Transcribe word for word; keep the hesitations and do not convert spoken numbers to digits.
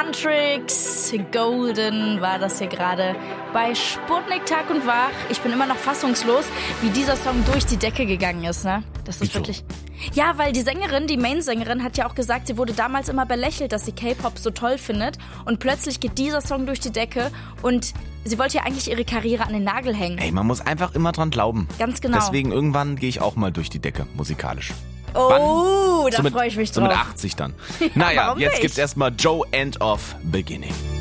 Huntrix, Golden war das hier gerade bei Sputnik Tag und Wach. Ich bin immer noch fassungslos, wie dieser Song durch die Decke gegangen ist, ne? Das ist Wieso? wirklich... Ja, weil die Sängerin, die Main-Sängerin hat ja auch gesagt, sie wurde damals immer belächelt, dass sie K-Pop so toll findet und plötzlich geht dieser Song durch die Decke und sie wollte ja eigentlich ihre Karriere an den Nagel hängen. Ey, man muss einfach immer dran glauben. Ganz genau. Deswegen irgendwann gehe ich auch mal durch die Decke, musikalisch. Oh, Wann? da so mit, freue ich mich so drauf. mit achtzig dann. Naja, warum jetzt nicht? gibt's erstmal Joe End of Beginning.